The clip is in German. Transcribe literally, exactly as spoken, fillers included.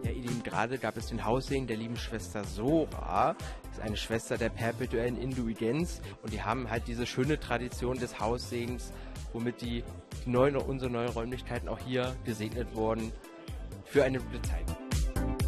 Ja, ihr Lieben, gerade gab es den Haussegen der lieben Schwester Sora. Das ist eine Schwester der perpetuellen Indulgenz. Und die haben halt diese schöne Tradition des Haussegens, womit die neuen, unsere neuen Räumlichkeiten auch hier gesegnet wurden für eine gute Zeit.